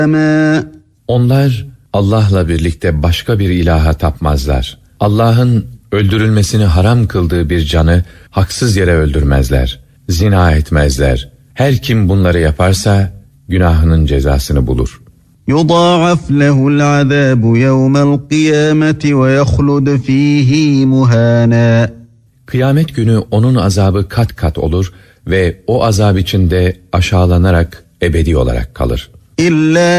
Onlar Allah'la birlikte başka bir ilaha tapmazlar. Allah'ın öldürülmesini haram kıldığı bir canı haksız yere öldürmezler. Zina etmezler. Her kim bunları yaparsa günahının cezasını bulur. يُضَاعَفْ لَهُ الْعَذَابُ يَوْمَ الْقِيَامَةِ وَيَخْلُدْ ف۪يهِ مُهَانًا. Kıyamet günü onun azabı kat kat olur ve o azap içinde aşağılanarak ebedi olarak kalır. İlla